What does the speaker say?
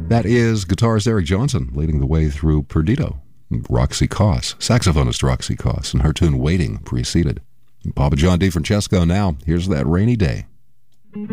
That is guitarist Eric Johnson leading the way through Perdido. Roxy Koss, saxophonist Roxy Koss, and her tune Waiting preceded. Papa John DeFrancesco now. Here's That Rainy Day.